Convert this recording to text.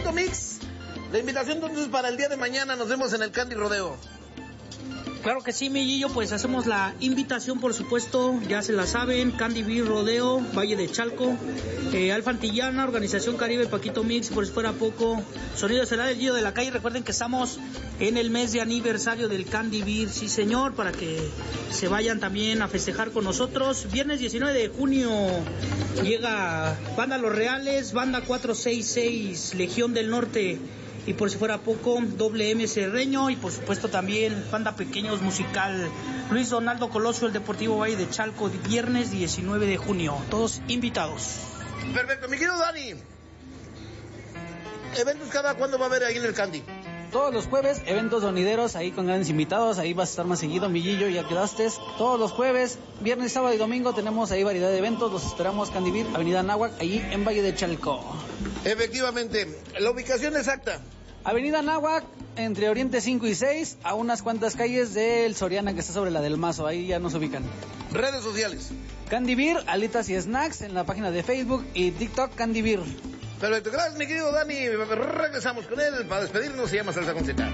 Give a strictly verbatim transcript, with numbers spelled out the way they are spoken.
Paquito Mix, la invitación entonces para el día de mañana, nos vemos en el Candy Rodeo. Claro que sí, mi Gillo, pues hacemos la invitación, por supuesto, ya se la saben, Candy Beer Rodeo, Valle de Chalco, eh, Alfa Antillana, Organización Caribe, Paquito Mix, por si fuera poco, Sonido será del Gillo de la Calle. Recuerden que estamos en el mes de aniversario del Candy Beer, sí señor, para que se vayan también a festejar con nosotros. Viernes diecinueve de junio llega Banda Los Reales, Banda cuatrocientos sesenta y seis, Legión del Norte, y por si fuera poco, Doble M Cerreño, y por supuesto también Banda Pequeños Musical, Luis Donaldo Colosio, el Deportivo Valle de Chalco, viernes diecinueve de junio, todos invitados. Perfecto, mi querido Dani, ¿eventos cada cuándo va a haber ahí en el Candy? Todos los jueves, eventos sonideros, ahí con grandes invitados, ahí vas a estar más seguido, mi Gillo, ya quedaste. Todos los jueves, viernes, sábado y domingo tenemos ahí variedad de eventos, los esperamos, Candy Beer, Avenida Anáhuac, allí en Valle de Chalco. Efectivamente, la ubicación exacta. Avenida Anáhuac, entre Oriente cinco y seis, a unas cuantas calles del Soriana, que está sobre la del Mazo, ahí ya nos ubican. Redes sociales. Candy Beer, alitas y snacks, en la página de Facebook y TikTok, Candy Beer. Perfecto, gracias mi querido Dani, regresamos con él para despedirnos, se llama Salsa con Z.